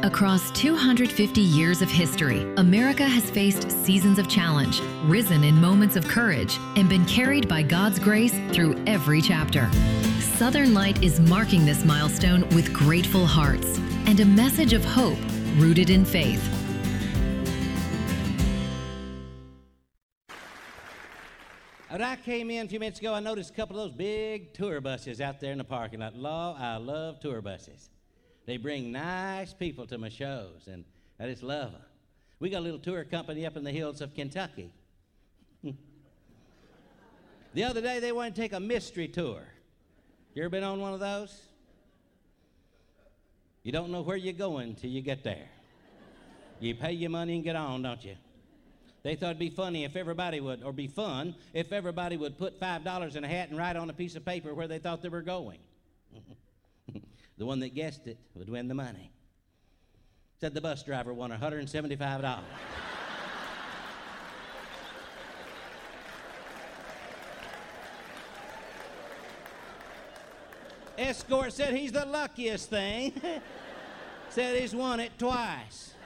Across 250 years of history, America has faced seasons of challenge, risen in moments of courage, and been carried by God's grace through every chapter. Southern Light is marking this milestone with grateful hearts and a message of hope rooted in faith. When I came in a few minutes ago, I noticed a couple of those big tour buses out there in the parking lot. I love tour buses. They bring nice people to my shows, and I just love them. We got a little tour company up in the hills of Kentucky. The other day, they wanted to take a mystery tour. You ever been on one of those? You don't know where you're going till you get there. You pay your money and get on, don't you? They thought it'd be funny if everybody would, or be fun, if everybody would put $5 in a hat and write on a piece of paper where they thought they were going. The one that guessed it would win the money. Said the bus driver won $175. Escort said he's the luckiest thing. Said he's won it twice.